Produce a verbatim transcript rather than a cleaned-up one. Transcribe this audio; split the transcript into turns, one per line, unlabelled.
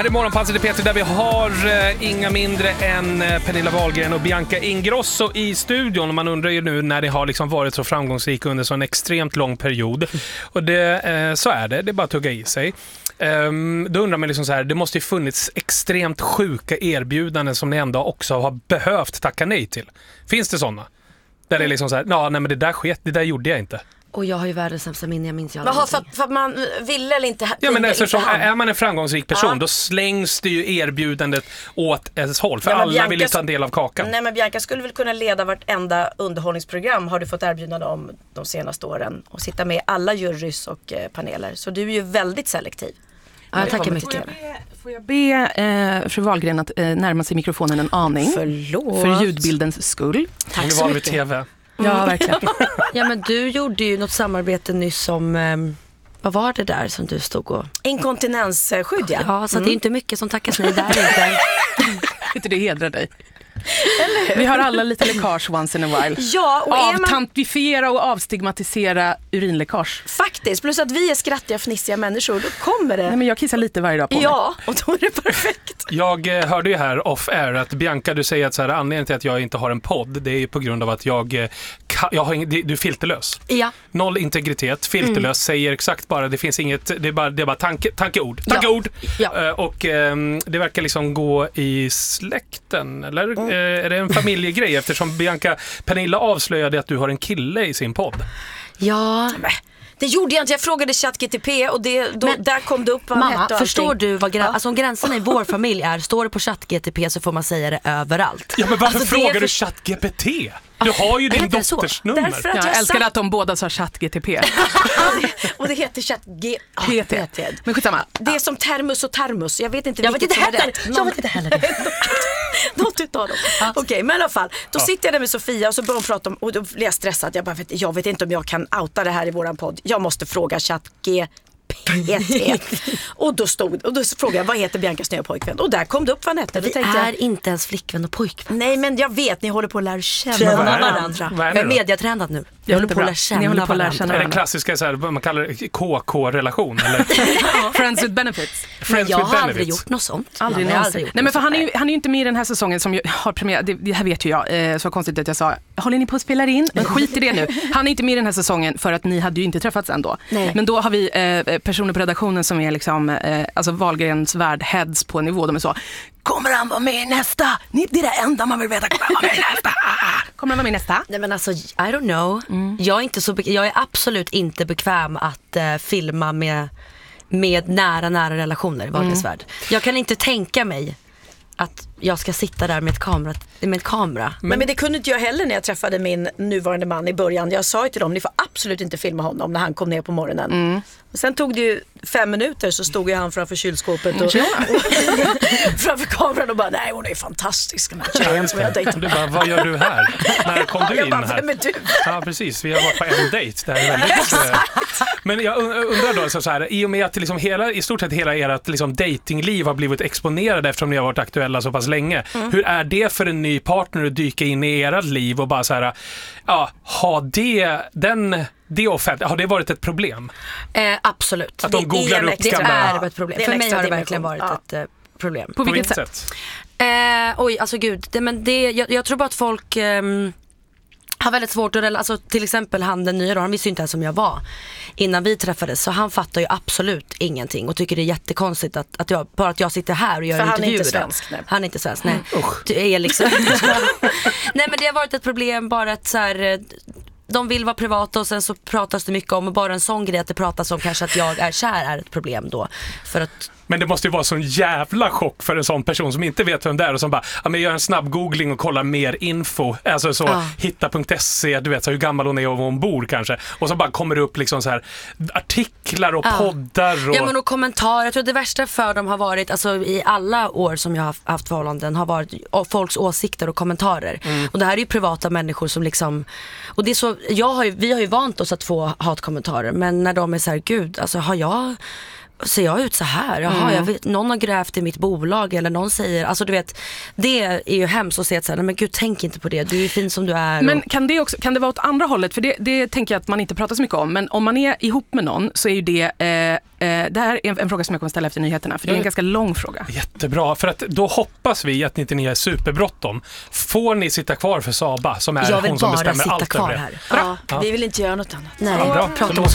här är Morgonpasset i P tre där vi har eh, inga mindre än eh, Pernilla Wahlgren och Bianca Ingrosso i studion. Och man undrar ju nu när det har liksom varit så framgångsrik under så en extremt lång period. Och det, eh, så är det, det är bara att tugga i sig. Um, då undrar man liksom så här, det måste ju funnits extremt sjuka erbjudanden som ni ändå också har behövt tacka nej till. Finns det sådana? Där det är liksom så här, nej men det där sket, det där gjorde jag inte.
Och jag har ju världens sämsta minne, jag minns ju
Jaha, för, att, för att man ville eller inte.
Ja, men alltså,
inte
som, är man en framgångsrik person,
ja.
då slängs det ju erbjudandet åt ens håll. För
ja,
alla
Bianca,
vill ju ta en del av kakan.
Nej, men Bianca skulle väl kunna leda vartenda underhållningsprogram, har du fått erbjudande om de senaste åren. Och sitta med i alla jurys och eh, paneler. Så du är ju väldigt selektiv.
Ja, jag tackar mycket.
Får jag be, får jag be eh, fru Wahlgren att eh, närma sig mikrofonen en aning?
Förlåt.
För ljudbildens skull.
Tack så mycket. T V.
Ja, verkligen.
Ja, men du gjorde ju något samarbete nyss som, eh, vad var det där som du stod och...
Inkontinensskydd, ja.
Ja, så mm. det är inte mycket som tackas nej där inte.
Inte det hedrar dig. Vi har alla lite läckage once in a while.
Ja, och är man...
Avtantifiera och avstigmatisera urinläckage.
Faktiskt, plus att vi är skrattiga, fnissiga människor, då kommer det.
Nej, men jag kissar lite varje dag på mig.
Ja, och då är det perfekt.
Jag eh, hörde ju här off air att Bianca, du säger att så här, anledningen till att jag inte har en podd, det är på grund av att jag, eh, ka- jag har ing- du är filterlös.
Ja.
Noll integritet, filterlös, mm. säger exakt bara, det finns inget, det är bara, det är bara tanke, tankeord. Tankeord!
Ja. Ja.
Uh, och um, det verkar liksom gå i släkten, eller? Mm. Uh, är det en familjegrej? Eftersom Bianca, Pernilla avslöjade att du har en kille i sin podd.
Ja...
Det gjorde jag inte, jag frågade ChatGTP och det, då,
men,
där kom det upp vad
mamma,
hette och
förstår
allting.
du vad grä-
ja.
alltså, om gränserna i vår familj är, står det på ChatGTP så får man säga det överallt.
Ja, men varför
alltså,
frågar
för...
du ChatGPT? Du har ju din dotters nummer.
Därför att
jag
jag
älskar
sagt...
att de båda sa ChatGTP.
Och det heter ChatGPT.
P T. Men skitsamma.
Det är som termus och termus. Jag vet inte
jag vet
vilket
inte
som är
heller.
rätt.
Jag vet inte heller det.
Något utav dem. Okej, okay, men i alla fall. Då ja. sitter jag där med Sofia och så börjar hon prata om, och då blir jag stressad. Jag bara, vet, jag vet inte om jag kan outa det här i våran podd. Jag måste fråga ChatGPT. och då stod och då frågade jag, vad heter Biancas nya pojkvän? Och där kom det upp vad han hette.
Vi
tänkte
är
jag,
inte ens flickvän och pojkvän.
Nej, men jag vet, ni håller på att lära känna
Tjena.
varandra.
Vad är
Jag är mediatränad nu. Jag håller på att lära känna
Ni håller på att lära känna
Är det
varandra.
klassiska så här, man kallar det K K-relation eller?
Friends with benefits.
Friends
jag
with
har
benefits.
aldrig gjort något sånt.
Aldrig
jag har
någonsin.
gjort
Nej, men för
något
han är, ju,
sånt.
han är ju inte med i den här säsongen som ju har premiär. Det, det här vet ju jag. Eh, så konstigt att jag sa, håller ni på att spela in? Men skit i det nu. Han är inte med i den här säsongen för att ni hade ju inte träffats ändå.
Nej.
Men då har vi eh, personer på redaktionen som är liksom, eh, alltså Wahlgrens värld heads på nivå. De är så, kommer han vara med i nästa? Det är det enda man vill veta. Kommer han vara med i nästa? Kommer han vara med i nästa?
Nej, men alltså, I don't know. Mm. Jag, är inte så be- jag är absolut inte bekväm att uh, filma med, med nära, nära relationer i Wahlgrens värld. Jag kan inte tänka mig att jag ska sitta där med ett kamera, med ett kamera.
Men, men det kunde inte jag heller när jag träffade min nuvarande man i början. Jag sa ju till dem, ni får absolut inte filma honom när han kom ner på morgonen. Mm. Sen tog det ju fem minuter så stod ju han framför kylskåpet och, och framför kameran och bara, nej hon är fantastisk.
Du bara, vad gör du här? När kom du in
bara,
här?
Vem är du?
Ja, precis. Vi har varit på en dejt. Det här är väldigt, men jag undrar då så här, i och med att liksom hela, i stort sett hela ert liksom datingliv har blivit exponerade eftersom ni har varit aktuella så pass länge. Mm. Hur är det för en ny partner att dyka in i ert liv och bara så här, ja, ha det, den, det offentligt, har det varit ett problem?
Eh, absolut.
Att de googlar upp
det
gamla...
är ett problem.
Det är
för
en
mig har det
dimension.
verkligen varit
Ja.
ett eh, problem.
På,
På
vilket
vilket
sätt?
sätt?
Eh, oj, alltså gud. Det, men det, jag, jag tror bara att folk ehm, har väldigt svårt att, alltså till exempel han den nya då, han visste ju inte ens som jag var innan vi träffades, så han fattar ju absolut ingenting och tycker det är jättekonstigt att, att jag, bara att jag sitter här och gör
för
intervjuer.
Han är inte svensk. Nej.
Han är inte svensk, nej.
Mm.
Det är liksom... nej, men det har varit ett problem bara att så här, de vill vara privata och sen så pratas det mycket om, och bara en sån grej att det pratas om kanske att jag är kär är ett problem då. För att...
Men det måste ju vara sån jävla chock för en sån person som inte vet vem det är och som bara, ja men gör en snabb googling och kollar mer info. Alltså så,
ja.
hitta punkt se, du vet så hur gammal hon är och var hon bor kanske. Och så bara kommer det upp liksom så här artiklar och
ja.
poddar och...
Ja, men och kommentarer. Jag tror det värsta för dem har varit, alltså i alla år som jag har haft förhållanden, har varit folks åsikter och kommentarer. Mm. Och det här är ju privata människor som liksom, och det är så, jag har ju, vi har ju vant oss att få hatkommentarer, men när de är så här, gud, alltså har jag ser jag ut så här? Jaha,
Mm.
jag vet, någon har grävt i mitt bolag eller någon säger, alltså du vet, det är ju hemskt att se att så här, nej men gud, tänk inte på det, du är fin som du är.
Men
och...
kan det, också, kan det vara åt andra hållet? För det, det tänker jag att man inte pratar så mycket om. Men om man är ihop med någon så är ju det, eh, eh, det här är en, en fråga som jag kommer ställa efter nyheterna. För det är en ganska lång fråga.
Jättebra, för att då hoppas vi att ni inte är superbråttom. Får ni sitta kvar för Saba som är
jag vill
hon som
bara
bestämmer
sitta
allt
kvar
över det?
här.
Ja,
Ja.
vi vill inte göra något annat.
Nej,
Ja, bra.
prata
Så
om